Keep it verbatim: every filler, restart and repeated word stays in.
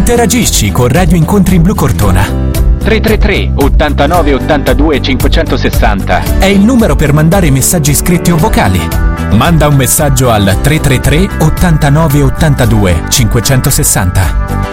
Interagisci con Radio Incontri Blu Cortona. tre tre tre ottantanove ottantadue cinquecentosessanta È il numero per mandare messaggi scritti o vocali. Manda un messaggio al tre tre tre ottantanove ottantadue cinquecentosessanta.